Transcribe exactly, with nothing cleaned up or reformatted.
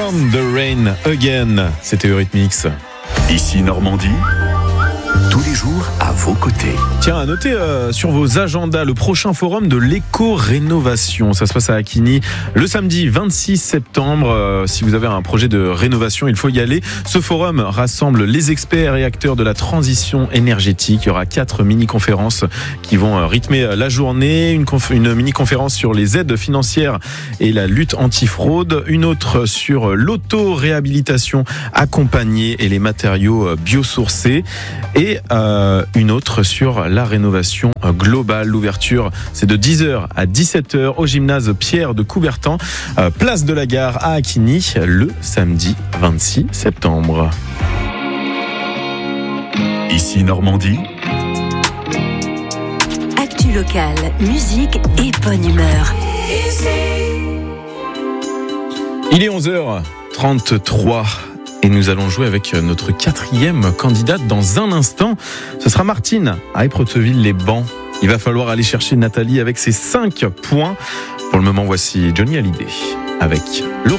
Down the Rain Again. C'était Eurythmics. Ici Normandie, tous les jours à vos côtés. Tiens, à noter euh, sur vos agendas le prochain forum de l'éco-rénovation. Ça se passe à Acquigny le samedi vingt-six septembre. Euh, si vous avez un projet de rénovation, il faut y aller. Ce forum rassemble les experts et acteurs de la transition énergétique. Il y aura quatre mini-conférences qui vont euh, rythmer la journée. Une, conf- une mini-conférence sur les aides financières et la lutte anti-fraude. Une autre sur l'auto-réhabilitation accompagnée et les matériaux euh, biosourcés. Et euh, une autre sur la rénovation globale. L'ouverture, c'est de dix heures à dix-sept heures au gymnase Pierre de Coubertin, euh, place de la Gare à Acquigny, le samedi vingt-six septembre. Ici Normandie, Actu locale, musique et bonne humeur. Il est onze heures trente-trois. Et nous allons jouer avec notre quatrième candidate dans un instant. Ce sera Martine à Épreuville-les-Bains. Il va falloir aller chercher Nathalie avec ses cinq points. Pour le moment, voici Johnny Hallyday avec le